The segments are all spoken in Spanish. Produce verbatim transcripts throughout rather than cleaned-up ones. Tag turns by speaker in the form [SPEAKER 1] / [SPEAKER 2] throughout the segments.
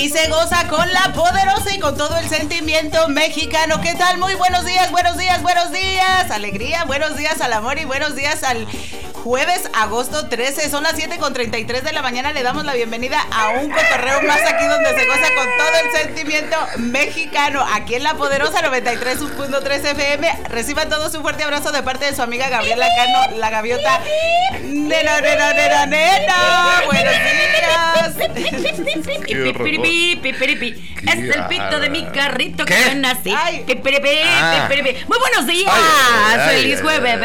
[SPEAKER 1] Aquí se goza con la poderosa y con todo el sentimiento mexicano. ¿Qué tal? Muy buenos días, buenos días, buenos días. Alegría, buenos días al amor y buenos días al jueves, agosto trece. Son las siete con treinta y tres de la mañana. Le damos la bienvenida a un cotorreo más aquí donde se goza con todo el sentimiento mexicano. Aquí en la poderosa noventa y tres punto tres F M. Reciban todos un fuerte abrazo de parte de su amiga Gabriela Cano, la gaviota. Nena, nena, nena, nena. Buenos días.
[SPEAKER 2] Es el pito de mi carrito que yo nací.
[SPEAKER 1] Ay.
[SPEAKER 2] Ah. Muy buenos días. Ay, ay, Feliz jueves.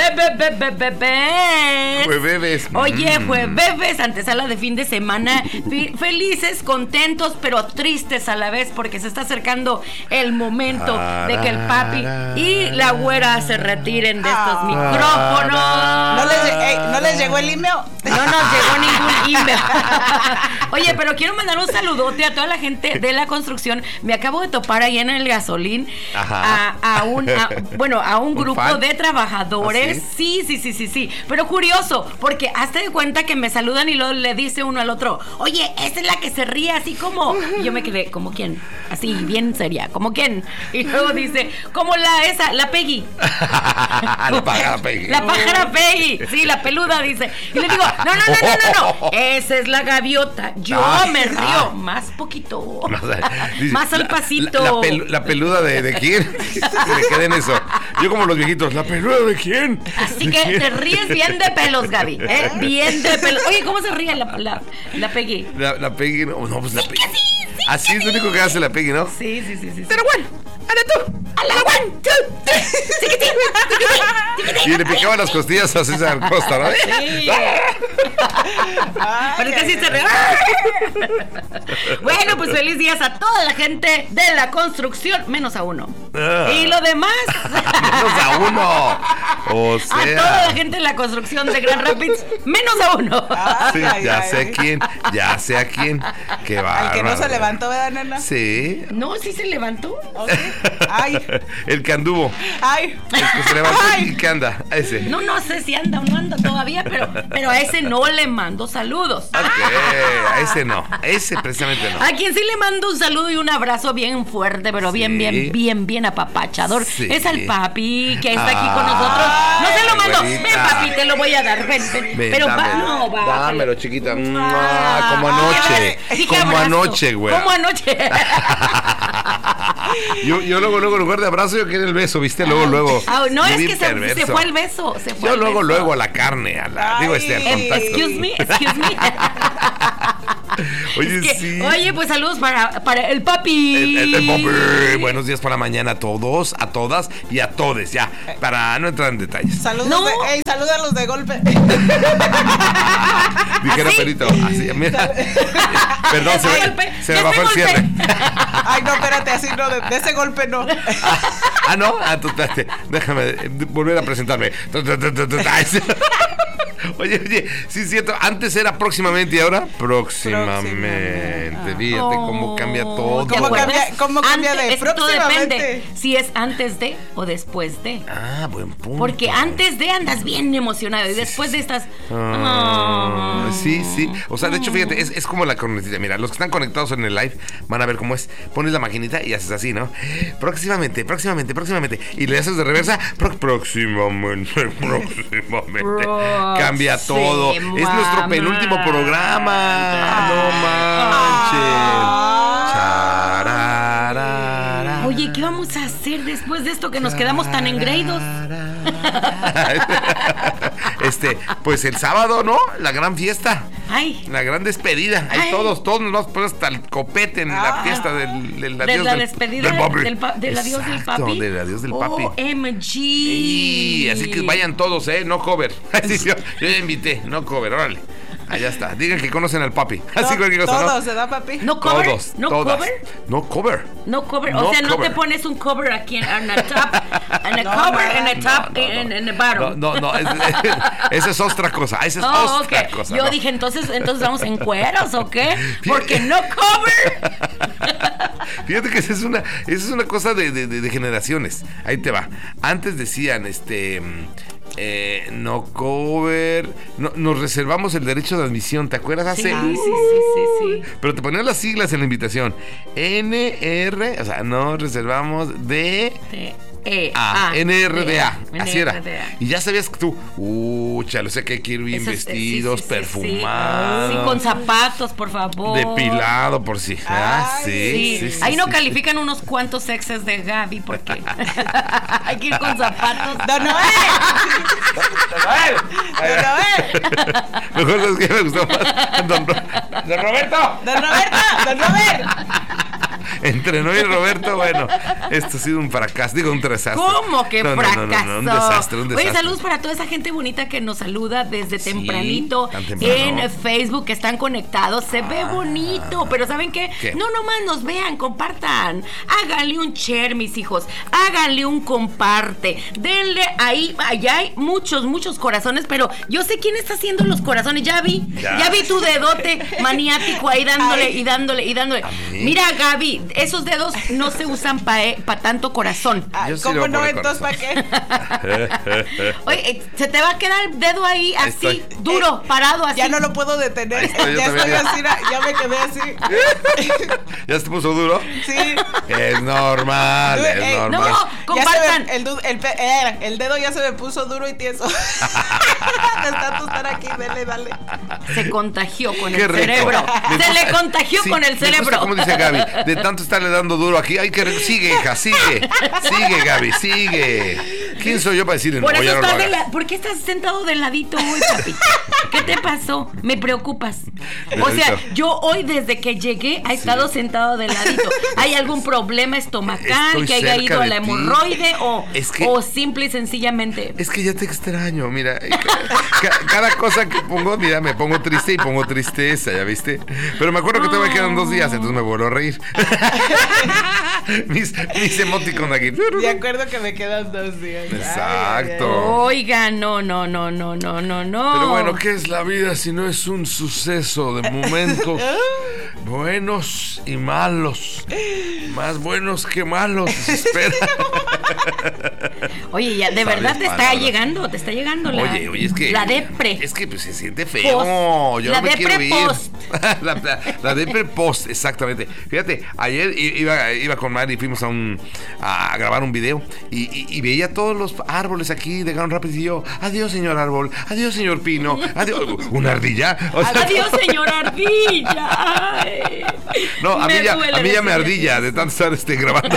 [SPEAKER 3] Jueves.
[SPEAKER 2] Oye, jueves, antesala de fin de semana. Felices, contentos, pero tristes a la vez porque se está acercando el momento de que el papi y la güera se retiren de estos micrófonos.
[SPEAKER 1] ¿No les, ey, ¿no les llegó el email?
[SPEAKER 2] No nos llegó ningún email. Oye, pero quiero mandar un saludote a toda la gente de la construcción. Me acabo de topar ahí en el gasolín a, a un a, bueno, a un grupo
[SPEAKER 3] ¿Un
[SPEAKER 2] de trabajadores.
[SPEAKER 3] ¿Ah,
[SPEAKER 2] sí? sí, sí, sí, sí, sí. Pero curioso, porque hazte de cuenta que me saludan y luego le dice uno al otro, oye, esa es la que se ríe así como. Y yo me quedé, ¿como quién? Así, bien seria, ¿como quién? Y luego dice, como la esa, la Peggy.
[SPEAKER 3] La pájara Peggy.
[SPEAKER 2] La pájara Peggy. Sí, la peluda, dice. Y le digo, no, no, no, no, no, no. Esa es la gaviota. Yo
[SPEAKER 3] Ah,
[SPEAKER 2] me río
[SPEAKER 3] ah.
[SPEAKER 2] más poquito.
[SPEAKER 3] Más, dice,
[SPEAKER 2] Más al
[SPEAKER 3] la-
[SPEAKER 2] pasito.
[SPEAKER 3] La, la, pelu- la peluda de, de quién. Se me quedé en eso. Yo como los viejitos, ¿la peluda de quién?
[SPEAKER 2] Así
[SPEAKER 3] ¿De
[SPEAKER 2] que
[SPEAKER 3] quién?
[SPEAKER 2] te ríes bien de pelos, Gaby. ¿eh? Bien de pelos. Oye, ¿cómo se ríe la, la, la Peggy?
[SPEAKER 3] La, la Peggy, no, no, pues la
[SPEAKER 2] Sí
[SPEAKER 3] Peggy.
[SPEAKER 2] que sí, sí
[SPEAKER 3] Así
[SPEAKER 2] que
[SPEAKER 3] es lo único que hace la Peggy, ¿no?
[SPEAKER 2] Sí, sí, sí, sí.
[SPEAKER 3] Pero bueno, ahora tú.
[SPEAKER 2] ¡A la one, two, three! ¡Sí que sí! ¡Sí que sí!
[SPEAKER 3] Y le picaba las costillas a César Costa, ¿no?
[SPEAKER 2] Sí. Pero es que así se ríe. Bueno, pues feliz días a toda la gente de la construcción, menos a uno.
[SPEAKER 3] Ah.
[SPEAKER 2] Y lo demás.
[SPEAKER 3] Menos a uno. O sea.
[SPEAKER 2] A toda la gente de la construcción de Grand Rapids, menos a uno.
[SPEAKER 3] Sí,
[SPEAKER 1] Ay,
[SPEAKER 3] ya
[SPEAKER 1] ay,
[SPEAKER 3] sé
[SPEAKER 1] ay.
[SPEAKER 3] quién, ya sé a quién. Qué bárbaro.
[SPEAKER 1] Al que no se levantó, ¿verdad, nena?
[SPEAKER 3] Sí.
[SPEAKER 2] No, sí se levantó.
[SPEAKER 1] Ok. Ay,
[SPEAKER 3] El que anduvo.
[SPEAKER 1] ay.
[SPEAKER 3] El que se levantó
[SPEAKER 1] Ay.
[SPEAKER 3] y que anda. Ese.
[SPEAKER 2] No, no sé si anda o no anda todavía, pero, pero a ese no le mando saludos.
[SPEAKER 3] Ok, a ese no. A ese precisamente no.
[SPEAKER 2] A quien sí le mando un saludo y un abrazo bien fuerte, pero bien,
[SPEAKER 3] Sí.
[SPEAKER 2] bien, bien, bien apapachador.
[SPEAKER 3] Sí.
[SPEAKER 2] Es al papi que está aquí con
[SPEAKER 3] Ay,
[SPEAKER 2] nosotros. No se lo mando.
[SPEAKER 3] güerita.
[SPEAKER 2] Ven, papi, te lo voy a dar. Ven, ven.
[SPEAKER 3] Ven,
[SPEAKER 2] pero va,
[SPEAKER 3] dámelo.
[SPEAKER 2] no, va.
[SPEAKER 3] Dámelo, chiquita.
[SPEAKER 2] Ah,
[SPEAKER 3] Mua, como anoche.
[SPEAKER 2] sí, qué
[SPEAKER 3] Como
[SPEAKER 2] abrazo.
[SPEAKER 3] anoche, güey.
[SPEAKER 2] Como anoche.
[SPEAKER 3] Yo, yo luego, luego, en lugar de abrazo, yo quería el beso, ¿viste? Luego, luego.
[SPEAKER 2] Ah, no,
[SPEAKER 3] Yo
[SPEAKER 2] es
[SPEAKER 3] bien
[SPEAKER 2] que se,
[SPEAKER 3] perverso.
[SPEAKER 2] se fue al beso. Se fue
[SPEAKER 3] Yo
[SPEAKER 2] al
[SPEAKER 3] luego,
[SPEAKER 2] beso.
[SPEAKER 3] luego a la carne, a la, digo, este, al
[SPEAKER 1] Ay.
[SPEAKER 3] contacto.
[SPEAKER 2] Excuse me, excuse me.
[SPEAKER 3] Oye,
[SPEAKER 2] Es que,
[SPEAKER 3] sí.
[SPEAKER 2] Oye, pues saludos para, para el papi.
[SPEAKER 3] El, el- el papi. Buenos días para mañana a todos, a todas y a todes, ya, para no entrar en detalles.
[SPEAKER 1] Saludos,
[SPEAKER 2] No.
[SPEAKER 1] de, ey, saluda a los de golpe.
[SPEAKER 3] Dijera
[SPEAKER 2] ¿Así?
[SPEAKER 3] Perito, así, mira. Perdón, se,
[SPEAKER 2] Ay,
[SPEAKER 3] me-
[SPEAKER 2] golpe.
[SPEAKER 3] se me
[SPEAKER 2] Ya
[SPEAKER 3] bajó
[SPEAKER 2] te
[SPEAKER 3] el
[SPEAKER 2] golpeé.
[SPEAKER 3] cierre.
[SPEAKER 1] Ay, no, espérate, así no, de, de ese golpe no.
[SPEAKER 3] Ah, no, ah, tú, espérate, déjame eh, volver a presentarme. Ay, sí. Oye, oye, sí es cierto, antes era próximamente y ahora próximamente.
[SPEAKER 1] Próximamente.
[SPEAKER 3] Fíjate cómo cambia todo.
[SPEAKER 2] ¿Te
[SPEAKER 1] ¿Cómo
[SPEAKER 2] acuerdas?
[SPEAKER 1] cambia- cómo cambia de
[SPEAKER 2] Antes- es que todo
[SPEAKER 1] próximamente?
[SPEAKER 2] depende si es antes de o después de.
[SPEAKER 3] Ah, buen punto.
[SPEAKER 2] Porque antes de andas bien emocionado y después de estás.
[SPEAKER 3] Ah,
[SPEAKER 2] Ah.
[SPEAKER 3] sí, sí. O sea, de hecho, fíjate, es, es como la cornetita. Mira, los que están conectados en el live van a ver cómo es. Pones la maquinita y haces así, ¿no? Próximamente, próximamente, próximamente. Y le haces de reversa. Pro- próximamente, próximamente. Cambia todo. Es nuestro penúltimo programa. No manches. Chararara.
[SPEAKER 2] Oye, ¿qué vamos a hacer después de esto que nos quedamos tan engreídos?
[SPEAKER 3] Este, pues el sábado, ¿no? La gran fiesta.
[SPEAKER 2] Ay.
[SPEAKER 3] La gran despedida. Ahí
[SPEAKER 2] Ay.
[SPEAKER 3] todos, todos nos vamos a poner hasta el copete en la
[SPEAKER 1] Ah.
[SPEAKER 3] fiesta del, del
[SPEAKER 2] De
[SPEAKER 3] adiós
[SPEAKER 2] la
[SPEAKER 3] del-
[SPEAKER 2] despedida
[SPEAKER 3] del papi.
[SPEAKER 2] del, pa- del adiós del
[SPEAKER 3] Exacto,
[SPEAKER 2] papi.
[SPEAKER 3] del adiós del papi.
[SPEAKER 2] O M G.
[SPEAKER 3] Y así que vayan todos, ¿eh? No cover. Así yo, yo ya invité, no cover, órale. Allá está. Digan que conocen al papi. Así
[SPEAKER 1] No,
[SPEAKER 3] cualquier cosa,
[SPEAKER 1] todo
[SPEAKER 3] ¿no?
[SPEAKER 1] se da, papi.
[SPEAKER 2] ¿No cover?
[SPEAKER 3] Todos,
[SPEAKER 2] ¿No
[SPEAKER 3] todas.
[SPEAKER 2] cover?
[SPEAKER 3] No cover.
[SPEAKER 2] No cover,
[SPEAKER 3] No
[SPEAKER 2] o sea, no
[SPEAKER 3] cover.
[SPEAKER 2] te pones un cover aquí en, en el top, en el
[SPEAKER 1] No,
[SPEAKER 2] cover,
[SPEAKER 1] no,
[SPEAKER 2] en el
[SPEAKER 1] no,
[SPEAKER 2] top,
[SPEAKER 3] no, no.
[SPEAKER 2] en, en el bottom.
[SPEAKER 3] No, no, no. es- esa es otra cosa. Esa es
[SPEAKER 2] Oh,
[SPEAKER 3] otra
[SPEAKER 2] ok.
[SPEAKER 3] cosa.
[SPEAKER 2] Yo
[SPEAKER 3] ¿no?
[SPEAKER 2] dije, entonces, entonces vamos en cueros, ¿o qué? Porque no cover.
[SPEAKER 3] Fíjate que esa es una, esa es una cosa de, de, de- de generaciones. Ahí te va. Antes decían, este. eh, no cover. No, nos reservamos el derecho de admisión, ¿te acuerdas? Hace,
[SPEAKER 2] Sí, sí, sí, sí, sí.
[SPEAKER 3] Pero te ponían las siglas en la invitación. N R, o sea, nos reservamos de...
[SPEAKER 2] T E
[SPEAKER 3] A,
[SPEAKER 2] A,
[SPEAKER 3] N R D A,
[SPEAKER 2] N R D A.
[SPEAKER 3] así era. Y ya sabías que tú, uh, chale, o sea que hay que ir bien
[SPEAKER 2] Esos,
[SPEAKER 3] vestidos,
[SPEAKER 2] sí, sí, sí,
[SPEAKER 3] perfumados.
[SPEAKER 2] Sí, con zapatos, por favor.
[SPEAKER 3] Depilado por sí. Ah,
[SPEAKER 1] Ay,
[SPEAKER 3] sí,
[SPEAKER 2] Sí,
[SPEAKER 3] sí, sí,
[SPEAKER 2] ahí no
[SPEAKER 3] sí,
[SPEAKER 2] califican unos cuantos exes de Gaby porque hay que ir con zapatos.
[SPEAKER 1] ¡Don Noel! ¡Don Noel!
[SPEAKER 3] Mejor es que me gustó más. Don, Ro- Don Roberto.
[SPEAKER 1] ¡Don Roberto! ¡Don Robert!
[SPEAKER 3] Entre Noé y Roberto, bueno, esto ha sido un fracaso, digo un desastre.
[SPEAKER 2] ¿Cómo que
[SPEAKER 3] no, no,
[SPEAKER 2] fracasó?
[SPEAKER 3] No, no, no, un desastre, un desastre.
[SPEAKER 2] Oye, saludos para toda esa gente bonita que nos saluda desde
[SPEAKER 3] Sí,
[SPEAKER 2] tempranito
[SPEAKER 3] tan temprano.
[SPEAKER 2] en Facebook, que están conectados. Se ve bonito, pero ¿saben qué?
[SPEAKER 3] ¿Qué?
[SPEAKER 2] No nomás nos vean, compartan. Háganle un share, mis hijos. Háganle un comparte. Denle ahí, allá hay muchos, muchos corazones, pero yo sé quién está haciendo los corazones. Ya vi,
[SPEAKER 3] Ya.
[SPEAKER 2] ya, vi tu dedote maniático ahí dándole
[SPEAKER 1] Ay.
[SPEAKER 2] y dándole y dándole.
[SPEAKER 3] mí?
[SPEAKER 2] Mira, Gaby, esos dedos no se usan para pa tanto corazón.
[SPEAKER 1] Ay,
[SPEAKER 3] Yo sí le
[SPEAKER 1] ¿cómo
[SPEAKER 3] voy a
[SPEAKER 1] no?
[SPEAKER 3] poner
[SPEAKER 1] Entonces, ¿para qué?
[SPEAKER 2] Oye, eh, se te va a quedar el dedo ahí
[SPEAKER 3] Ahí
[SPEAKER 2] así,
[SPEAKER 3] estoy.
[SPEAKER 2] duro, parado así.
[SPEAKER 1] Ya no lo puedo detener.
[SPEAKER 3] Ahí estoy, yo
[SPEAKER 1] Ya
[SPEAKER 3] también,
[SPEAKER 1] estoy
[SPEAKER 3] ya.
[SPEAKER 1] así, ya me quedé así.
[SPEAKER 3] ¿Ya se puso duro?
[SPEAKER 1] Sí.
[SPEAKER 3] Es normal, es
[SPEAKER 1] Ey,
[SPEAKER 3] normal.
[SPEAKER 2] no,
[SPEAKER 1] Ya
[SPEAKER 2] compartan.
[SPEAKER 1] se me- el, du- el, pe- eh, el dedo ya se me puso duro y tieso. De tanto estar aquí, dale, dale.
[SPEAKER 2] Se contagió con
[SPEAKER 3] Qué
[SPEAKER 2] el
[SPEAKER 3] rico.
[SPEAKER 2] cerebro.
[SPEAKER 3] Me
[SPEAKER 2] Se le
[SPEAKER 3] gusta-
[SPEAKER 2] contagió
[SPEAKER 3] sí,
[SPEAKER 2] con el
[SPEAKER 3] me gusta
[SPEAKER 2] cerebro.
[SPEAKER 3] como dice Gaby, de tanto estarle dando duro aquí, hay que sigue, hija, sigue. Sigue, Gaby, sigue. ¿Quién soy yo para decirle no?
[SPEAKER 2] Por eso
[SPEAKER 3] Ya no lo
[SPEAKER 2] estás de
[SPEAKER 3] hagas.
[SPEAKER 2] la, ¿por qué estás sentado de ladito hoy, papi? ¿Qué te pasó? Me preocupas.
[SPEAKER 3] De
[SPEAKER 2] O sea,
[SPEAKER 3] ladito.
[SPEAKER 2] yo hoy desde que llegué ha estado sentado de ladito. ¿Hay algún problema estomacal
[SPEAKER 3] Estoy
[SPEAKER 2] que haya
[SPEAKER 3] cerca
[SPEAKER 2] ido a
[SPEAKER 3] de
[SPEAKER 2] la
[SPEAKER 3] ti.
[SPEAKER 2] hemorroide o,
[SPEAKER 3] Es que-
[SPEAKER 2] o simple y sencillamente?
[SPEAKER 3] Es que ya te extraño, mira. Ca- Cada cosa que pongo, mira, me pongo triste y pongo tristeza, ¿ya viste? Pero me acuerdo que todavía me quedan dos días, entonces me vuelvo a reír. mis, mis emoticons aquí.
[SPEAKER 1] De acuerdo que me quedan dos días. Ay,
[SPEAKER 3] Exacto.
[SPEAKER 1] ay, ay.
[SPEAKER 2] Oiga, no, no, no, no, no, no, no.
[SPEAKER 3] Pero bueno, ¿qué es la vida si no es un suceso de momentos buenos y malos? Más buenos que malos, se espera.
[SPEAKER 2] Oye, ya, de
[SPEAKER 3] Sabias
[SPEAKER 2] verdad te está
[SPEAKER 3] palabras.
[SPEAKER 2] llegando, te está llegando la,
[SPEAKER 3] Oye, oye, es que.
[SPEAKER 2] la depre.
[SPEAKER 3] Es que pues, se siente feo.
[SPEAKER 2] Post.
[SPEAKER 3] Yo
[SPEAKER 2] La
[SPEAKER 3] no me
[SPEAKER 2] depre
[SPEAKER 3] quiero ir.
[SPEAKER 2] post.
[SPEAKER 3] la, la, la depre post, exactamente. Fíjate, ayer i- iba, iba con Mari y fuimos a un a grabar un video y, y, y veía todos los árboles aquí de Gran Rapids y yo, adiós señor árbol, adiós señor pino, adiós. Una ardilla. O sea,
[SPEAKER 2] Adiós, señor Ardilla. Ay,
[SPEAKER 3] no, a mí
[SPEAKER 2] me
[SPEAKER 3] ya,
[SPEAKER 2] duele
[SPEAKER 3] a mí ya me
[SPEAKER 2] decirle
[SPEAKER 3] ardilla
[SPEAKER 2] eso.
[SPEAKER 3] de tanto estar este, grabando.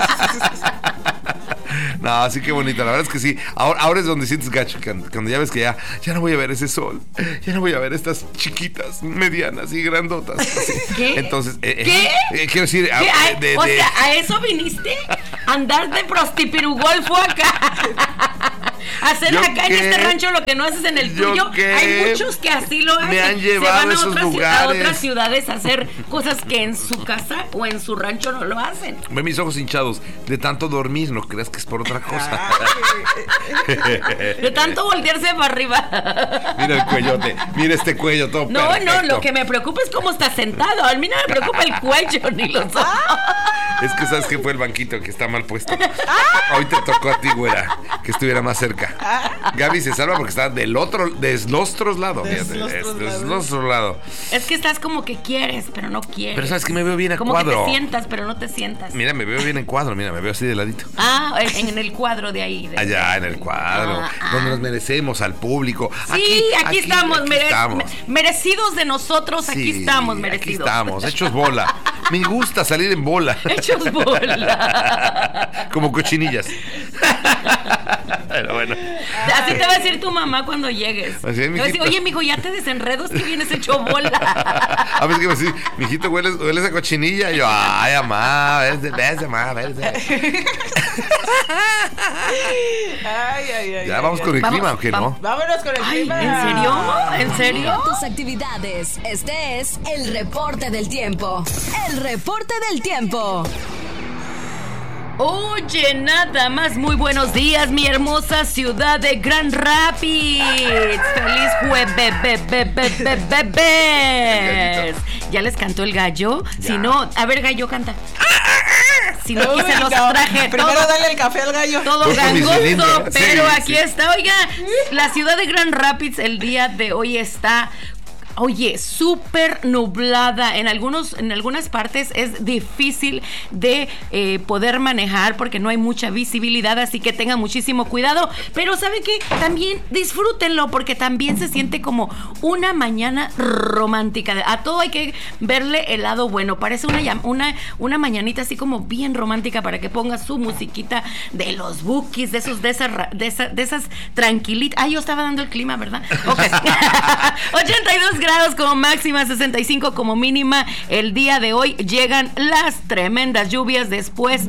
[SPEAKER 3] No, así que bonita, la verdad es que sí. Ahora, ahora es donde sientes gacho, cuando, cuando ya ves que ya, ya no voy a ver ese sol, ya no voy a ver estas chiquitas, medianas y grandotas. así.
[SPEAKER 2] ¿Qué?
[SPEAKER 3] Entonces, eh,
[SPEAKER 2] ¿Qué?
[SPEAKER 3] eh, quiero decir,
[SPEAKER 2] ¿Qué?
[SPEAKER 3] ah,
[SPEAKER 2] Ay,
[SPEAKER 3] de-
[SPEAKER 2] o
[SPEAKER 3] de-
[SPEAKER 2] sea, ¿a eso viniste? ¿Andar de prostipirugolfo acá? Hacer
[SPEAKER 3] ¿Yo
[SPEAKER 2] acá en
[SPEAKER 3] qué?
[SPEAKER 2] este rancho lo que no haces en el
[SPEAKER 3] ¿Yo
[SPEAKER 2] tuyo.
[SPEAKER 3] qué?
[SPEAKER 2] Hay muchos que así lo hacen.
[SPEAKER 3] Me han llevado
[SPEAKER 2] Se van
[SPEAKER 3] a
[SPEAKER 2] a
[SPEAKER 3] esos
[SPEAKER 2] otras, ciu-
[SPEAKER 3] lugares.
[SPEAKER 2] a otras ciudades a hacer cosas que en su casa o en su rancho no lo hacen.
[SPEAKER 3] ve mis ojos hinchados de tanto dormir, no creas que es por otra cosa.
[SPEAKER 2] De tanto voltearse para arriba.
[SPEAKER 3] Mira el cuellote, mira este cuello todo
[SPEAKER 2] No, no,
[SPEAKER 3] perfecto.
[SPEAKER 2] lo que me preocupa es cómo está sentado. A mí no me preocupa el cuello ni los ojos.
[SPEAKER 3] Es que sabes que fue el banquito que está mal puesto. Hoy te tocó a ti, güera, que estuviera más cerca. Gaby se salva porque está del otro, de los otros lados. Fíjate,
[SPEAKER 1] Deslostros
[SPEAKER 3] es-
[SPEAKER 1] lados.
[SPEAKER 3] del otro lado.
[SPEAKER 2] Es que estás como que quieres, pero no quieres.
[SPEAKER 3] Pero sabes que me veo bien a
[SPEAKER 2] como
[SPEAKER 3] cuadro.
[SPEAKER 2] que te sientas, pero no te sientas.
[SPEAKER 3] Mira, me veo bien en cuadro, mira, me veo así de ladito.
[SPEAKER 2] Ah, en, en el cuadro de ahí. de-
[SPEAKER 3] Allá en el cuadro,
[SPEAKER 2] Ah, ah.
[SPEAKER 3] donde nos merecemos al público.
[SPEAKER 2] Sí, aquí, estamos,
[SPEAKER 3] aquí
[SPEAKER 2] mere-
[SPEAKER 3] estamos.
[SPEAKER 2] me- merecidos de nosotros, aquí
[SPEAKER 3] Sí,
[SPEAKER 2] estamos,
[SPEAKER 3] Aquí
[SPEAKER 2] merecidos.
[SPEAKER 3] estamos, hechos bola. Me gusta salir en bola.
[SPEAKER 2] Hechos bola.
[SPEAKER 3] Como cochinillas. Pero bueno.
[SPEAKER 2] Así te va a decir tu mamá cuando llegues.
[SPEAKER 3] Así es,
[SPEAKER 2] Te va a decir,
[SPEAKER 3] mijito.
[SPEAKER 2] oye, mijo, ya te desenredos que vienes hecho bola.
[SPEAKER 3] A veces que me dice, mijito, hueles, hueles a cochinilla. Y yo, ay, mamá, vete, vete, mamá, vete.
[SPEAKER 1] Ay, ay, ay.
[SPEAKER 3] Ya
[SPEAKER 1] ay,
[SPEAKER 3] vamos
[SPEAKER 1] ay.
[SPEAKER 3] con el
[SPEAKER 2] Vamos,
[SPEAKER 3] clima, ¿o qué
[SPEAKER 2] vamos.
[SPEAKER 3] no?
[SPEAKER 1] Vámonos con el
[SPEAKER 2] Ay,
[SPEAKER 1] clima.
[SPEAKER 2] ¿en serio? ¿En serio?
[SPEAKER 4] Tus actividades. Este es el reporte del tiempo. El reporte del tiempo.
[SPEAKER 2] Oye, nada más, muy buenos días, mi hermosa ciudad de Grand Rapids. Feliz jueves. ¿Ya les cantó el gallo? Si no, a ver, gallo, canta. sino que se los
[SPEAKER 1] no.
[SPEAKER 2] traje
[SPEAKER 1] Primero
[SPEAKER 2] todo,
[SPEAKER 1] dale el café al gallo.
[SPEAKER 2] todo
[SPEAKER 3] Todo mi
[SPEAKER 2] gangoso,
[SPEAKER 3] cilindro.
[SPEAKER 2] pero
[SPEAKER 3] Sí,
[SPEAKER 2] aquí
[SPEAKER 3] sí.
[SPEAKER 2] está. Oiga, la ciudad de Grand Rapids el día de hoy está... Oye, súper nublada. En algunos, en algunas partes es difícil de eh, poder manejar porque no hay mucha visibilidad, así que tengan muchísimo cuidado. Pero ¿saben qué? También disfrútenlo porque también se siente como una mañana romántica. A todo hay que verle el lado bueno. Parece una, una, una mañanita así como bien romántica para que ponga su musiquita de los Bukis, de esos, de esas, de esas, de esas tranquilitas. Ah, yo estaba dando el clima, ¿verdad? Ok. ochenta y dos grados como máxima, sesenta y cinco como mínima. El día de hoy llegan las tremendas lluvias después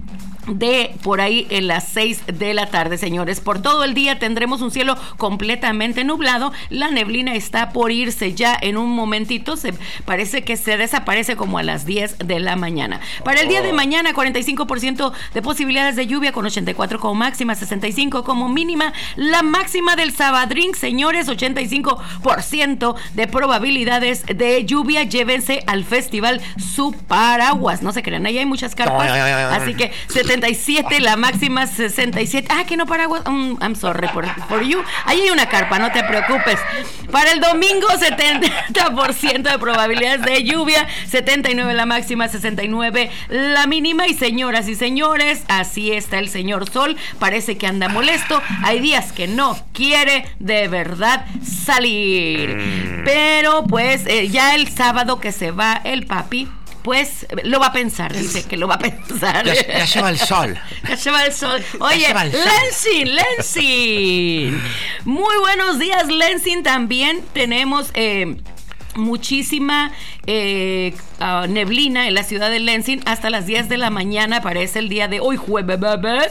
[SPEAKER 2] de por ahí en las seis de la tarde, señores. Por todo el día tendremos un cielo completamente nublado. La neblina está por irse ya en un momentito. Se parece que se desaparece como a las diez de la mañana. Para el día de mañana, cuarenta y cinco por ciento de posibilidades de lluvia con ochenta y cuatro como máxima, sesenta y cinco como mínima. La máxima del Sabadrink, señores, ochenta y cinco por ciento de probabilidades de lluvia. Llévense al festival su paraguas. No se crean, ahí hay muchas carpas. Así que setenta y siete, la máxima sesenta y siete. Ah, que no paraguas. Um, I'm sorry for, for you. Ahí hay una carpa, no te preocupes. Para el domingo, setenta por ciento de probabilidades de lluvia, setenta y nueve la máxima, sesenta y nueve la mínima. Y señoras y señores, así está el señor Sol. Parece que anda molesto. Hay días que no quiere de verdad salir. Mm. Pero pues eh, ya el sábado que se va el papi, pues lo va a pensar, dice que lo va a pensar.
[SPEAKER 3] Ya, ya se va el sol.
[SPEAKER 2] Ya se va el sol. Oye, Lensing, Lensing. Muy buenos días, Lensing. También tenemos eh, muchísima eh, uh, neblina en la ciudad de Lensing hasta las diez de la mañana. Parece el día de hoy, jueves.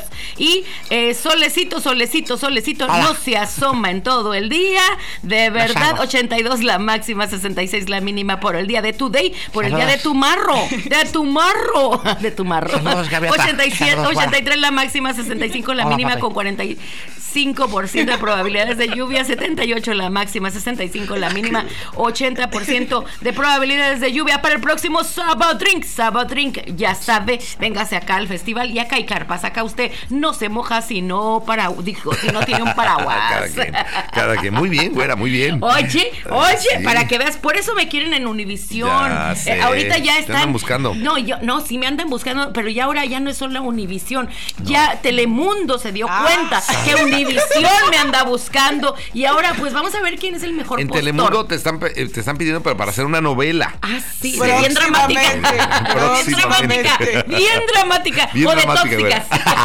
[SPEAKER 2] Y eh, solecito, solecito, solecito. Hola. No se asoma en todo el día. De verdad, ochenta y dos la máxima, sesenta y seis la mínima por el día de today, por el día de tu marro. De tu marro. De tu marro. ochenta y siete, ochenta y tres la máxima, sesenta y cinco la Hola, mínima papi. Con cuarenta y cinco por ciento de probabilidades de lluvia, setenta y ocho la máxima, sesenta y cinco la mínima, ochenta por ciento de probabilidades de lluvia para el próximo Sabadrink. Sabadrink, ya sabe, véngase acá al festival y acá hay carpas. Acá usted no se moja si no, para, dijo, si no tiene un paraguas.
[SPEAKER 3] Cada quien, cada quien. Muy bien, güera, muy bien.
[SPEAKER 2] Oye, oye, sí. Para que veas, por eso me quieren en Univisión. Eh, ahorita ya están.
[SPEAKER 3] Te andan buscando.
[SPEAKER 2] No, yo, no, sí me andan buscando, pero ya ahora ya no es solo Univisión. No. Ya Telemundo se dio ah, cuenta sí. que Univisión me anda buscando. Y ahora, pues vamos a ver quién es el mejor
[SPEAKER 3] en
[SPEAKER 2] postor.
[SPEAKER 3] Telemundo te están, te están pidiendo pero para hacer una novela.
[SPEAKER 2] Ah, sí, sí. Bien dramática. Bien dramática. Bien dramática.
[SPEAKER 3] Bien
[SPEAKER 2] o de
[SPEAKER 3] dramática,
[SPEAKER 2] tóxicas.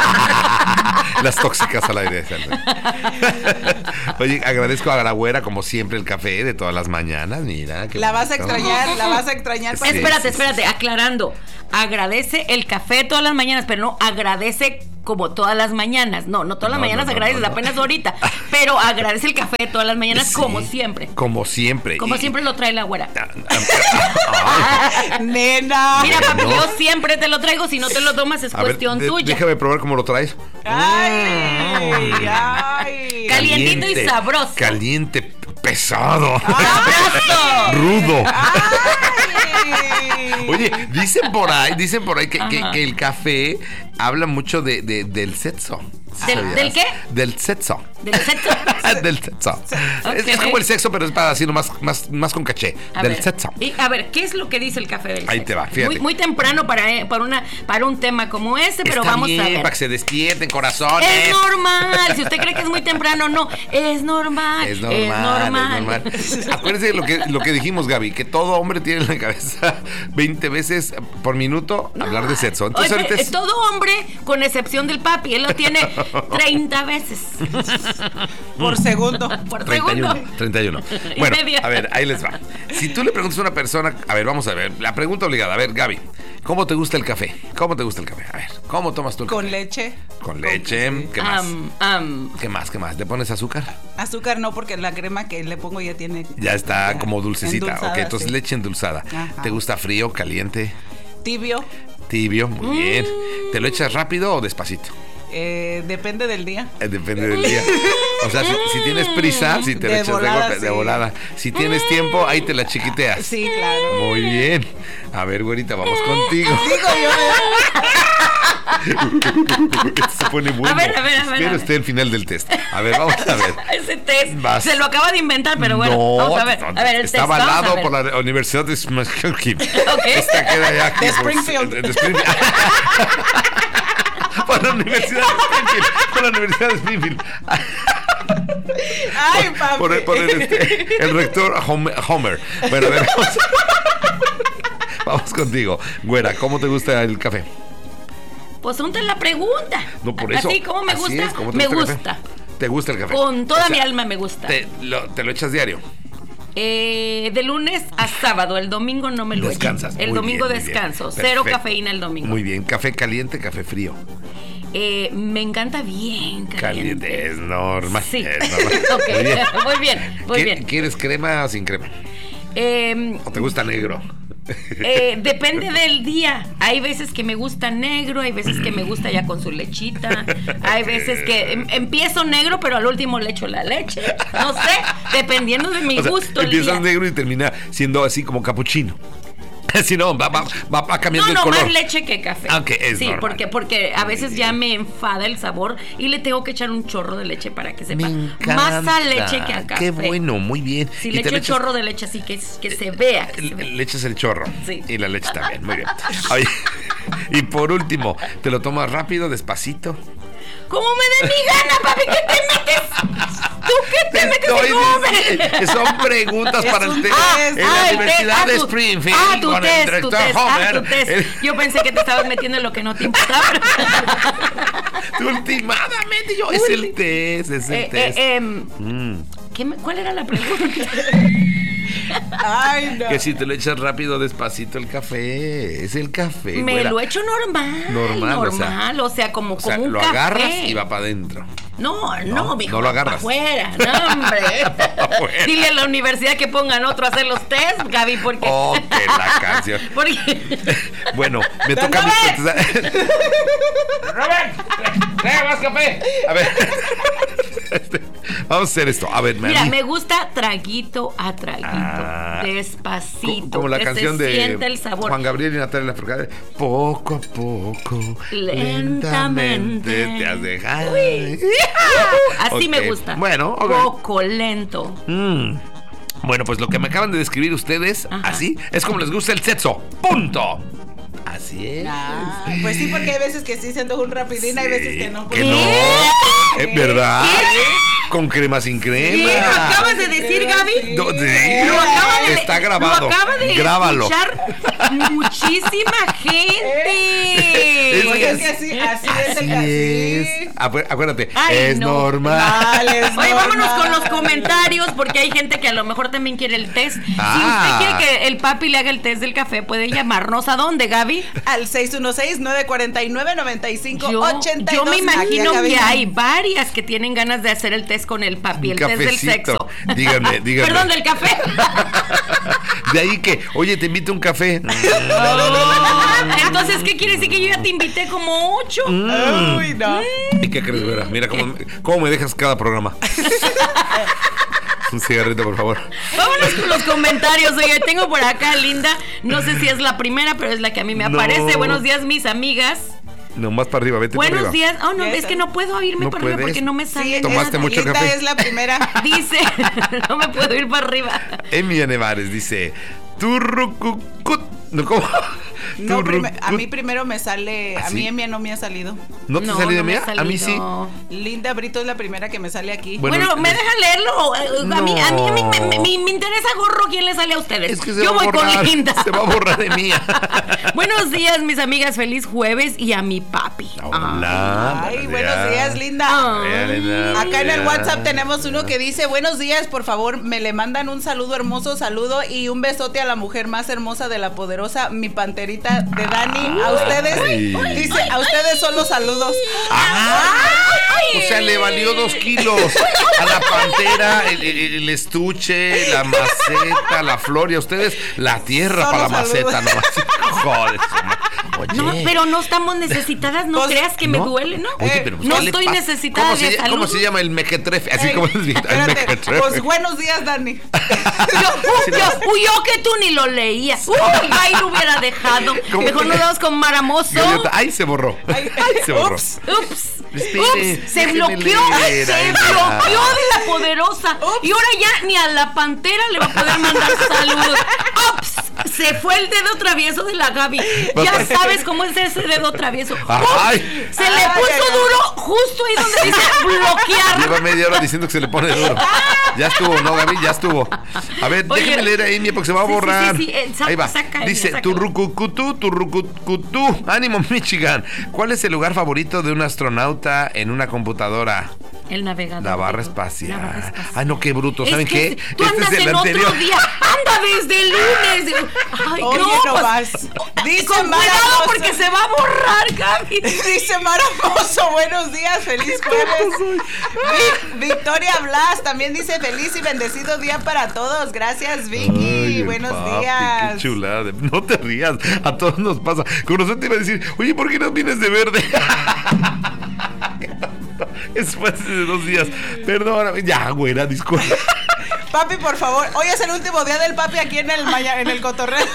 [SPEAKER 3] Las tóxicas al aire. Oye, agradezco a la güera, como siempre, el café de todas las mañanas. Mira.
[SPEAKER 1] La vas a extrañar, la vas a extrañar.
[SPEAKER 2] Sí, espérate, espérate, aclarando. Agradece el café todas las mañanas, pero no agradece como todas las mañanas. No, no todas las no, mañanas no, no, agradeces, no, no. apenas ahorita. Pero agradece el café todas las mañanas, sí, como siempre.
[SPEAKER 3] Como siempre.
[SPEAKER 2] Como y... siempre lo trae la güera.
[SPEAKER 1] Nena.
[SPEAKER 2] Mira, papi, no. yo siempre te lo traigo. Si no te lo tomas, es a cuestión ver, de, tuya.
[SPEAKER 3] Déjame probar cómo lo traes.
[SPEAKER 1] Ay, ay.
[SPEAKER 2] Calientito caliente, y sabroso.
[SPEAKER 3] Caliente, pesado.
[SPEAKER 2] ¡Sabroso!
[SPEAKER 3] Rudo. Ay. Oye, dicen por ahí, dicen por ahí que, que, que el café habla mucho de, de, del sexo.
[SPEAKER 2] ¿Del, ¿Del qué?
[SPEAKER 3] Del sexo.
[SPEAKER 2] ¿Del sexo?
[SPEAKER 3] Del sexo. Okay. Es, es como el sexo, pero es para decirlo más, más, más con caché.
[SPEAKER 2] A
[SPEAKER 3] del
[SPEAKER 2] ver,
[SPEAKER 3] sexo.
[SPEAKER 2] Y, a ver, ¿qué es lo que dice el café del sexo?
[SPEAKER 3] Ahí te va, fíjate.
[SPEAKER 2] Muy, muy temprano para, para, una, para un tema como este, pero
[SPEAKER 3] Está
[SPEAKER 2] vamos
[SPEAKER 3] bien,
[SPEAKER 2] a ver.
[SPEAKER 3] Para que se despierten corazones.
[SPEAKER 2] Es normal. Si usted cree que es muy temprano, no. Es normal.
[SPEAKER 3] Es normal. Es normal. Es normal. Acuérdense de lo que, lo que dijimos, Gaby, que todo hombre tiene en la cabeza veinte veces por minuto no. hablar de sexo. Entonces,
[SPEAKER 2] Oye,
[SPEAKER 3] ahorita es...
[SPEAKER 2] todo hombre, con excepción del papi, él lo tiene treinta veces.
[SPEAKER 1] Por segundo.
[SPEAKER 2] Por
[SPEAKER 3] treinta y uno,
[SPEAKER 2] segundo.
[SPEAKER 3] treinta y uno. Bueno, a ver, ahí les va. Si tú le preguntas a una persona, a ver, vamos a ver, la pregunta obligada. A ver, Gaby, ¿cómo te gusta el café? ¿Cómo te gusta el café? A ver, ¿cómo tomas tú el
[SPEAKER 1] Con
[SPEAKER 3] café?
[SPEAKER 1] leche.
[SPEAKER 3] Con leche. Con... ¿Qué más?
[SPEAKER 2] Um, um.
[SPEAKER 3] ¿Qué más? ¿Qué más? ¿Le pones azúcar?
[SPEAKER 1] Azúcar no, porque la crema que le pongo ya tiene...
[SPEAKER 3] Ya está ya, como dulcecita. Endulzada, ok, entonces sí. Leche endulzada.
[SPEAKER 1] Ajá.
[SPEAKER 3] ¿Te gusta frío, caliente?
[SPEAKER 1] Tibio.
[SPEAKER 3] Tibio, muy mm. bien. ¿Te lo echas rápido o despacito?
[SPEAKER 1] Eh, depende del día.
[SPEAKER 3] Eh, depende del día. O sea, si, si tienes prisa, si te
[SPEAKER 1] De
[SPEAKER 3] la echas
[SPEAKER 1] volada,
[SPEAKER 3] de golpe, de
[SPEAKER 1] sí.
[SPEAKER 3] volada. Si tienes tiempo, ahí te la chiquiteas.
[SPEAKER 1] Sí, claro.
[SPEAKER 3] Muy bien. A ver, güerita, vamos contigo.
[SPEAKER 1] Digo yo.
[SPEAKER 3] Se pone bueno.
[SPEAKER 2] A ver, a ver, a ver,
[SPEAKER 3] Espero
[SPEAKER 2] a ver.
[SPEAKER 3] esté el final del test. A ver, vamos a ver.
[SPEAKER 2] Ese test
[SPEAKER 3] Vas.
[SPEAKER 2] se lo acaba de inventar, pero bueno,
[SPEAKER 3] No,
[SPEAKER 2] vamos a ver.
[SPEAKER 3] no,
[SPEAKER 2] A ver, el
[SPEAKER 3] está
[SPEAKER 2] test, vamos a
[SPEAKER 3] avalado
[SPEAKER 2] ver.
[SPEAKER 3] por la Universidad de Springfield.
[SPEAKER 2] Ok.
[SPEAKER 3] Esta queda ya aquí.
[SPEAKER 1] De
[SPEAKER 3] por-
[SPEAKER 1] Springfield.
[SPEAKER 3] de Springfield. Por la Universidad de Springfield. Por la Universidad de Springfield.
[SPEAKER 1] Ay, papi.
[SPEAKER 3] Por el, por el, este, el rector Homer. Homer. Bueno, a ver, vamos, vamos contigo. Güera, ¿cómo te gusta el café?
[SPEAKER 2] Pues ponte la pregunta.
[SPEAKER 3] No, por eso.
[SPEAKER 2] Así como me
[SPEAKER 3] Así
[SPEAKER 2] gusta,
[SPEAKER 3] es, ¿cómo te
[SPEAKER 2] me
[SPEAKER 3] gusta el
[SPEAKER 2] gusta.
[SPEAKER 3] café? ¿Te gusta el café?
[SPEAKER 2] Con toda
[SPEAKER 3] O sea,
[SPEAKER 2] mi alma me gusta.
[SPEAKER 3] Te lo, te lo echas diario.
[SPEAKER 2] Eh, de lunes a sábado, el domingo no me lo echo.
[SPEAKER 3] Descansas.
[SPEAKER 2] El
[SPEAKER 3] Muy
[SPEAKER 2] domingo
[SPEAKER 3] bien, muy bien.
[SPEAKER 2] descanso, cero
[SPEAKER 3] Perfecto.
[SPEAKER 2] cafeína el domingo.
[SPEAKER 3] Muy bien. ¿Café caliente, café frío?
[SPEAKER 2] Eh, me encanta bien caliente.
[SPEAKER 3] Caliente, es normal.
[SPEAKER 2] Sí.
[SPEAKER 3] Es normal.
[SPEAKER 2] Ok,
[SPEAKER 3] Muy bien.
[SPEAKER 2] muy bien, muy
[SPEAKER 3] ¿Qui-
[SPEAKER 2] bien.
[SPEAKER 3] ¿Quieres crema o sin crema?
[SPEAKER 2] Eh,
[SPEAKER 3] ¿O te gusta negro?
[SPEAKER 2] eh, depende del día. Hay veces que me gusta negro, hay veces que me gusta ya con su lechita. Hay veces que em- empiezo negro, pero al último le echo la leche. No sé, dependiendo de mi
[SPEAKER 3] O sea,
[SPEAKER 2] gusto. el
[SPEAKER 3] empiezas
[SPEAKER 2] día.
[SPEAKER 3] negro y termina siendo así como capuchino. Si no, va, va, va, va cambiando
[SPEAKER 2] No,
[SPEAKER 3] el
[SPEAKER 2] no,
[SPEAKER 3] color.
[SPEAKER 2] más leche que café.
[SPEAKER 3] Ah, ok, es
[SPEAKER 2] Sí,
[SPEAKER 3] normal.
[SPEAKER 2] porque, porque a veces ya me enfada el sabor y le tengo que echar un chorro de leche para que sepa.
[SPEAKER 3] Me encanta.
[SPEAKER 2] Más a leche que a café.
[SPEAKER 3] Qué bueno, muy bien.
[SPEAKER 2] Si
[SPEAKER 3] Y
[SPEAKER 2] le
[SPEAKER 3] te
[SPEAKER 2] echo
[SPEAKER 3] echas-
[SPEAKER 2] chorro de leche así que, que se vea. que se
[SPEAKER 3] le,
[SPEAKER 2] vea.
[SPEAKER 3] le echas el chorro.
[SPEAKER 2] Sí.
[SPEAKER 3] Y la leche también, muy bien. Oye, y por último, ¿te lo tomas rápido, despacito?
[SPEAKER 2] ¿Cómo me dé mi gana, papi? ¿Qué te metes? ¿Tú qué te metes?
[SPEAKER 3] Estoy
[SPEAKER 2] ¿Cómo me-
[SPEAKER 3] diciendo que son preguntas
[SPEAKER 1] Es
[SPEAKER 3] para el
[SPEAKER 1] un
[SPEAKER 3] test
[SPEAKER 1] test.
[SPEAKER 3] en la
[SPEAKER 2] Ah, el
[SPEAKER 3] Universidad
[SPEAKER 2] test.
[SPEAKER 3] de
[SPEAKER 2] Ah, tu-
[SPEAKER 3] Springfield
[SPEAKER 2] Ah, tu
[SPEAKER 3] con
[SPEAKER 2] test,
[SPEAKER 3] el
[SPEAKER 2] tu
[SPEAKER 3] director
[SPEAKER 2] test. Ah,
[SPEAKER 3] Homer.
[SPEAKER 2] tu test.
[SPEAKER 3] El-
[SPEAKER 2] Yo pensé que te estabas metiendo en lo que no te importaba.
[SPEAKER 3] Tú últimamente yo, es el test, es el
[SPEAKER 2] Eh, eh,
[SPEAKER 3] test.
[SPEAKER 2] em,
[SPEAKER 3] Mm.
[SPEAKER 2] ¿qué me- ¿Cuál era la pregunta?
[SPEAKER 1] Ay, no.
[SPEAKER 3] Que si te lo echas rápido, despacito el café. Es el café.
[SPEAKER 2] Me
[SPEAKER 3] güera.
[SPEAKER 2] lo echo normal.
[SPEAKER 3] Normal, o sea,
[SPEAKER 2] Normal, o sea, como,
[SPEAKER 3] O sea,
[SPEAKER 2] como un
[SPEAKER 3] lo
[SPEAKER 2] café.
[SPEAKER 3] agarras y va para adentro.
[SPEAKER 2] No, no,
[SPEAKER 3] No,
[SPEAKER 2] mijo,
[SPEAKER 3] no lo agarras.
[SPEAKER 2] Afuera, no, hombre.
[SPEAKER 3] Afuera.
[SPEAKER 2] Dile a la universidad que pongan otro a hacer los test, Gaby, porque.
[SPEAKER 3] Oh, que la canción.
[SPEAKER 2] porque.
[SPEAKER 3] Bueno, me toca a mí
[SPEAKER 2] Robert.
[SPEAKER 3] contestar. Robert, trae más café. A ver. Este, vamos a hacer esto. A ver,
[SPEAKER 2] Mira,
[SPEAKER 3] a mí-
[SPEAKER 2] me gusta traguito a traguito,
[SPEAKER 3] Ah,
[SPEAKER 2] despacito.
[SPEAKER 3] como, como la
[SPEAKER 2] que
[SPEAKER 3] canción
[SPEAKER 2] se
[SPEAKER 3] de
[SPEAKER 2] sienta el sabor.
[SPEAKER 3] Juan Gabriel y Natalia Lafourcade. Poco a poco,
[SPEAKER 2] Lentamente.
[SPEAKER 3] lentamente te has dejado.
[SPEAKER 2] Uy. Así
[SPEAKER 3] Ok,
[SPEAKER 2] me gusta.
[SPEAKER 3] bueno, ok.
[SPEAKER 2] Poco lento.
[SPEAKER 3] Mm. Bueno, pues lo que me acaban de describir ustedes,
[SPEAKER 2] Ajá.
[SPEAKER 3] así, es como les gusta el sexo. Punto. Así es.
[SPEAKER 1] Ah, pues sí, porque hay veces que sí siento un rapidín, hay veces que no.
[SPEAKER 3] Que
[SPEAKER 1] pues-
[SPEAKER 3] no.
[SPEAKER 2] ¿Qué?
[SPEAKER 3] ¿Es verdad?
[SPEAKER 2] ¿Qué?
[SPEAKER 3] Con crema sin crema.
[SPEAKER 2] ¿Qué? ¿Lo acabas de decir, Gaby?
[SPEAKER 3] No, sí.
[SPEAKER 2] Lo acaba de,
[SPEAKER 3] Está grabado.
[SPEAKER 2] Lo acaba de
[SPEAKER 3] Grábalo.
[SPEAKER 2] escuchar muchísima gente.
[SPEAKER 3] Es
[SPEAKER 1] Pues
[SPEAKER 3] que
[SPEAKER 1] es que así, así es el
[SPEAKER 3] Así
[SPEAKER 1] así.
[SPEAKER 3] es. Acu- Acuérdate,
[SPEAKER 2] Ay,
[SPEAKER 3] es
[SPEAKER 2] no.
[SPEAKER 3] normal.
[SPEAKER 1] Vale, es
[SPEAKER 2] Oye, vámonos
[SPEAKER 1] normal.
[SPEAKER 2] con los comentarios porque hay gente que a lo mejor también quiere el test.
[SPEAKER 3] Ah.
[SPEAKER 2] Si usted quiere que el papi le haga el test del café, puede llamarnos. ¿A dónde, Gaby?
[SPEAKER 1] Al seis uno seis, nueve cuatro nueve, nueve cinco
[SPEAKER 2] Yo,
[SPEAKER 1] ocho dos.
[SPEAKER 2] yo me imagino
[SPEAKER 1] Aquí a
[SPEAKER 2] que
[SPEAKER 1] cabina.
[SPEAKER 2] hay varias que tienen ganas de hacer el test con el papi, el
[SPEAKER 3] Un
[SPEAKER 2] test del
[SPEAKER 3] cafecito.
[SPEAKER 2] sexo.
[SPEAKER 3] Díganme, díganme.
[SPEAKER 2] Perdón, del café.
[SPEAKER 3] De ahí que, oye, te invito a un café.
[SPEAKER 2] Oh, entonces, ¿qué quiere decir? Que yo ya te invité como ocho.
[SPEAKER 1] Uy, no.
[SPEAKER 3] ¿Y qué crees, güera? Mira cómo, cómo me dejas cada programa. Un cigarrito, por favor.
[SPEAKER 2] Vámonos con los comentarios. Oye, tengo por acá, Linda. No sé si es la primera, pero es la que a mí me
[SPEAKER 3] No.
[SPEAKER 2] aparece. Buenos días, mis amigas.
[SPEAKER 3] No, más para arriba, vete para
[SPEAKER 2] Buenos
[SPEAKER 3] arriba.
[SPEAKER 2] días. Oh, no,
[SPEAKER 1] Ya
[SPEAKER 2] es
[SPEAKER 1] está.
[SPEAKER 2] que no puedo irme
[SPEAKER 3] No
[SPEAKER 2] para arriba
[SPEAKER 3] puedes.
[SPEAKER 2] porque no me sale.
[SPEAKER 1] Sí,
[SPEAKER 3] ¿Tomaste
[SPEAKER 1] es-
[SPEAKER 3] mucho
[SPEAKER 1] Linda
[SPEAKER 3] café?
[SPEAKER 1] es la primera.
[SPEAKER 2] Dice, no me puedo ir para arriba.
[SPEAKER 3] Emilia Nevares dice: Turrucucut. No, ¿cómo?
[SPEAKER 1] No, prime-
[SPEAKER 3] Turrucut.
[SPEAKER 1] a mí primero me sale, a
[SPEAKER 3] ¿Ah, sí?
[SPEAKER 1] mí Emia no me ha salido.
[SPEAKER 3] ¿No te
[SPEAKER 2] No,
[SPEAKER 3] salió de
[SPEAKER 2] no me
[SPEAKER 3] mía?
[SPEAKER 2] ha
[SPEAKER 3] A mí sí.
[SPEAKER 2] salido.
[SPEAKER 1] Linda Brito es la primera que me sale aquí.
[SPEAKER 3] Bueno,
[SPEAKER 2] Bueno, ¿me
[SPEAKER 3] les-
[SPEAKER 2] dejan leerlo? Eh, A mí, a mí, a mí me, me- me- me interesa gorro quién le sale a ustedes.
[SPEAKER 3] Es que se
[SPEAKER 2] Yo
[SPEAKER 3] va a
[SPEAKER 2] voy
[SPEAKER 3] borrar.
[SPEAKER 2] con Linda.
[SPEAKER 3] Se va a borrar de mía.
[SPEAKER 2] Buenos días, mis amigas. Feliz jueves y a mi papi.
[SPEAKER 3] Hola.
[SPEAKER 1] Ay, buenos días, Linda.
[SPEAKER 3] Hola, Linda.
[SPEAKER 1] Acá en el
[SPEAKER 3] Hola.
[SPEAKER 1] WhatsApp tenemos uno que dice: buenos días, por favor, me le mandan un saludo, hermoso saludo y un besote a la mujer más hermosa de la poderosa, mi panterita de Dani. A ustedes,
[SPEAKER 3] Ay.
[SPEAKER 1] dice, a ustedes son los saludos.
[SPEAKER 3] O sea, le valió dos kilos a la pantera, el, el- el estuche, la maceta, la flor y a ustedes la tierra
[SPEAKER 1] Solo
[SPEAKER 3] para la
[SPEAKER 1] saludos.
[SPEAKER 3] maceta nomás. Joder, su madre. Oye.
[SPEAKER 2] No, pero no estamos necesitadas, no
[SPEAKER 1] Pues,
[SPEAKER 2] creas que me
[SPEAKER 3] ¿no?
[SPEAKER 2] duele, ¿no?
[SPEAKER 3] Oye, pero pues,
[SPEAKER 2] no
[SPEAKER 3] ¿qué le
[SPEAKER 2] estoy
[SPEAKER 3] pasa?
[SPEAKER 2] necesitada
[SPEAKER 3] ¿Cómo
[SPEAKER 2] de
[SPEAKER 3] se,
[SPEAKER 2] salud.
[SPEAKER 3] ¿Cómo se llama el mequetrefe? Así
[SPEAKER 1] Ey,
[SPEAKER 3] como es el
[SPEAKER 1] espérate,
[SPEAKER 3] mequetrefe.
[SPEAKER 1] pues buenos días, Dani.
[SPEAKER 2] Yo, uy, yo, uy, yo que tú ni lo leías. Uy, ahí lo hubiera dejado.
[SPEAKER 3] ¿Cómo
[SPEAKER 2] Mejor
[SPEAKER 3] que?
[SPEAKER 2] nos vamos con Maramoso.
[SPEAKER 3] Gaviota. Ay, se borró.
[SPEAKER 1] Ay,
[SPEAKER 3] Ay, se borró.
[SPEAKER 1] ups.
[SPEAKER 2] Ups,
[SPEAKER 3] Espere,
[SPEAKER 2] ups, se
[SPEAKER 3] déjeme
[SPEAKER 2] bloqueó,
[SPEAKER 3] leer,
[SPEAKER 2] se
[SPEAKER 3] ay,
[SPEAKER 2] bloqueó
[SPEAKER 3] ya.
[SPEAKER 2] de la poderosa. Y ahora ya ni a la pantera le va a poder mandar saludos. Ups, se fue el dedo travieso de la Gaby. Ya sabes cómo es ese dedo travieso. Ups,
[SPEAKER 3] Ay.
[SPEAKER 2] se le
[SPEAKER 1] Ay,
[SPEAKER 2] puso
[SPEAKER 1] ay, ay.
[SPEAKER 2] duro justo ahí donde dice bloquear.
[SPEAKER 3] Lleva media hora diciendo que se le pone duro. Ya estuvo, ¿no, Gaby? Ya estuvo. A ver,
[SPEAKER 2] Oye,
[SPEAKER 3] déjeme leer ahí, porque se va a
[SPEAKER 2] sí, sí,
[SPEAKER 3] borrar.
[SPEAKER 2] sí, sí, eh, saca,
[SPEAKER 3] Ahí va.
[SPEAKER 2] saca,
[SPEAKER 3] Dice,
[SPEAKER 2] sácalo.
[SPEAKER 3] turrucucutú, turrucucutú. Ánimo, Michigan. ¿Cuál es el lugar favorito de un astronauta en una computadora?
[SPEAKER 2] El navegador.
[SPEAKER 3] La barra
[SPEAKER 2] digo,
[SPEAKER 3] espacial.
[SPEAKER 2] la barra espacial.
[SPEAKER 3] Ay, no, qué bruto.
[SPEAKER 2] Es
[SPEAKER 3] ¿Saben
[SPEAKER 2] que
[SPEAKER 3] qué?
[SPEAKER 2] Tú andas en otro día. Anda desde el lunes. Ay,
[SPEAKER 1] Oye,
[SPEAKER 2] no,
[SPEAKER 1] no
[SPEAKER 2] pues,
[SPEAKER 1] vas. Dice
[SPEAKER 2] con
[SPEAKER 1] Mara
[SPEAKER 2] cuidado
[SPEAKER 1] Mozo.
[SPEAKER 2] porque se va a borrar, Gaby.
[SPEAKER 1] Dice Maramoso, buenos días, feliz jueves. Vi- Victoria Blas también dice feliz y bendecido día para todos. Gracias, Vicky.
[SPEAKER 3] Ay, el
[SPEAKER 1] buenos
[SPEAKER 3] papi,
[SPEAKER 1] días.
[SPEAKER 3] Qué chulada. No te rías. A todos nos pasa. Con nosotros te iba a decir, oye, ¿por qué no vienes de verde? Después de dos días. Perdóname. Ya, güera, disculpa.
[SPEAKER 1] Papi, por favor, hoy es el último día del papi aquí en el Maya, en el cotorreo.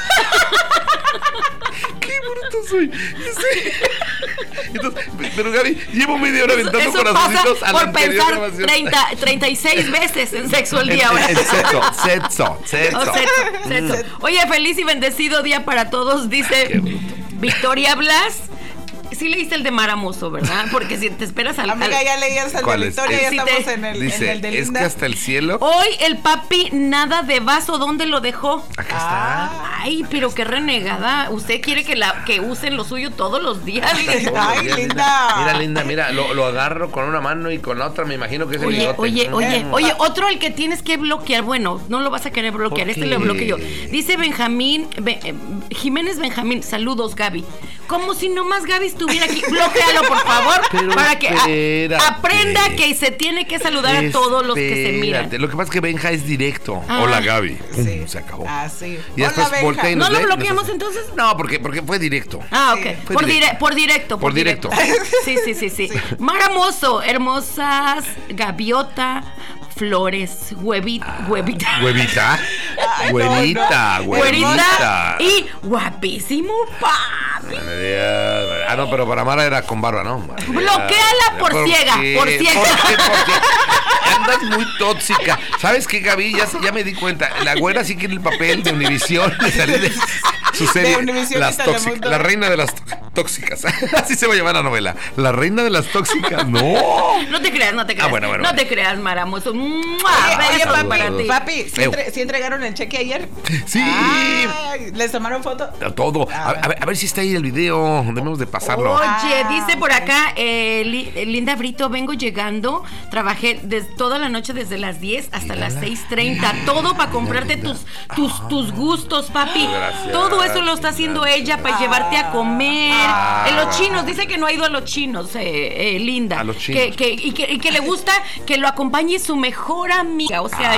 [SPEAKER 3] Qué bruto soy. Sí. Entonces, pero Gaby, llevo media hora aventando
[SPEAKER 2] Eso pasa
[SPEAKER 3] corazoncitos a la
[SPEAKER 2] por
[SPEAKER 3] anterior
[SPEAKER 2] pensar
[SPEAKER 3] grabación.
[SPEAKER 2] treinta, treinta y seis veces en sexo al
[SPEAKER 3] En,
[SPEAKER 2] día ahora.
[SPEAKER 3] en sexo, sexo,
[SPEAKER 2] O
[SPEAKER 3] sexo.
[SPEAKER 2] sexo, sexo. Oye, feliz y bendecido día para todos, dice Victoria Blas. Sí leíste el de Maramoso, ¿verdad? Porque si te esperas al...
[SPEAKER 1] Amiga,
[SPEAKER 2] al-
[SPEAKER 1] ya leías el de
[SPEAKER 3] ¿Cuál es?
[SPEAKER 1] Victoria, ya
[SPEAKER 2] Sí,
[SPEAKER 1] estamos
[SPEAKER 2] te-
[SPEAKER 1] en el,
[SPEAKER 3] Dice,
[SPEAKER 1] en el de
[SPEAKER 3] es que
[SPEAKER 1] Linda.
[SPEAKER 3] hasta el cielo.
[SPEAKER 2] Hoy el papi nada de vaso, ¿dónde lo dejó?
[SPEAKER 3] Acá está.
[SPEAKER 2] Ay, pero qué renegada. Usted quiere que la que usen lo suyo todos los días.
[SPEAKER 1] Ay,
[SPEAKER 3] Mira,
[SPEAKER 1] linda.
[SPEAKER 3] Mira, linda, mira, lo, lo agarro con una mano y con la otra me imagino que es el
[SPEAKER 2] Oye,
[SPEAKER 3] bigote.
[SPEAKER 2] oye, oye,
[SPEAKER 3] Mm.
[SPEAKER 2] oye, otro el que tienes que bloquear. Bueno, no lo vas a querer bloquear,
[SPEAKER 3] ¿Por
[SPEAKER 2] este
[SPEAKER 3] qué?
[SPEAKER 2] lo bloqueo yo. Dice Benjamín, Be- eh, Jiménez Benjamín, saludos, Gaby. Como si nomás Gaby estuviera aquí. Bloquealo, por favor,
[SPEAKER 3] Pero
[SPEAKER 2] para que a-
[SPEAKER 3] espérate.
[SPEAKER 2] aprenda que se tiene que saludar a todos los que se miran.
[SPEAKER 3] Espérate, Lo que pasa es que Benja es directo.
[SPEAKER 2] Ah.
[SPEAKER 3] Hola, Gaby. Pum,
[SPEAKER 1] Sí.
[SPEAKER 3] se acabó.
[SPEAKER 1] Ah, sí.
[SPEAKER 3] Y
[SPEAKER 1] Hola,
[SPEAKER 3] después
[SPEAKER 1] Benja.
[SPEAKER 3] voltea y nos
[SPEAKER 2] ¿No lo
[SPEAKER 3] ve,
[SPEAKER 2] bloqueamos
[SPEAKER 3] nos hace-
[SPEAKER 2] entonces?
[SPEAKER 3] No, porque, porque fue directo.
[SPEAKER 2] Ah,
[SPEAKER 1] Sí.
[SPEAKER 2] ok.
[SPEAKER 3] Fue
[SPEAKER 2] Por,
[SPEAKER 3] directo.
[SPEAKER 2] dire- por directo.
[SPEAKER 3] Por directo.
[SPEAKER 2] Sí, sí, sí, sí. Maramoso, hermosas, gaviota, flores, huevita, huevita.
[SPEAKER 3] Huevita.
[SPEAKER 1] Ay, no,
[SPEAKER 3] Güerita,
[SPEAKER 1] no.
[SPEAKER 2] Güerita
[SPEAKER 3] güerita.
[SPEAKER 2] y guapísimo papi.
[SPEAKER 3] Ah, no, pero para Mara era con barba, ¿no?
[SPEAKER 2] Bloquéala por ciega,
[SPEAKER 3] qué?
[SPEAKER 2] por ciega.
[SPEAKER 3] ¿Por qué? ¿Por qué? Andas muy tóxica. ¿Sabes qué, Gaby? Ya, ya me di cuenta. La güera sí quiere el papel de Univisión de salir de su serie.
[SPEAKER 1] De Univisión
[SPEAKER 3] Las
[SPEAKER 1] y Telemundo.
[SPEAKER 3] tóxicas. La reina de las tó- tóxicas. Así se va a llamar la novela. La reina de las tóxicas. No.
[SPEAKER 2] No te creas, no te creas.
[SPEAKER 3] Ah, bueno, bueno,
[SPEAKER 2] no
[SPEAKER 3] bueno.
[SPEAKER 2] te creas, Maramoso. ¡Mua!
[SPEAKER 1] Oye, oye,
[SPEAKER 2] Besos
[SPEAKER 1] papi,
[SPEAKER 2] para ti.
[SPEAKER 1] papi, ¿sí,
[SPEAKER 3] Feo.
[SPEAKER 1] entre- sí entregaron el cheque ayer?
[SPEAKER 3] Sí.
[SPEAKER 1] Ay, ¿les tomaron foto?
[SPEAKER 3] Todo. A, a ver, a ver si está ahí el video. Debemos de pasarlo.
[SPEAKER 2] Oye,
[SPEAKER 1] Ah,
[SPEAKER 2] dice por acá eh, Li- eh, Linda Brito, vengo llegando, trabajé des- toda la noche desde las diez hasta las seis treinta, todo para comprarte tus tus tus gustos, papi.
[SPEAKER 3] Gracias,
[SPEAKER 2] Todo eso lo está haciendo
[SPEAKER 3] gracias.
[SPEAKER 2] ella para llevarte a comer.
[SPEAKER 3] Ah.
[SPEAKER 2] En los chinos, dice que no ha ido a los chinos, eh, eh, Linda.
[SPEAKER 3] A los chinos.
[SPEAKER 2] Que, que, y, que, y que le gusta que lo acompañe su mejor amiga, o sea,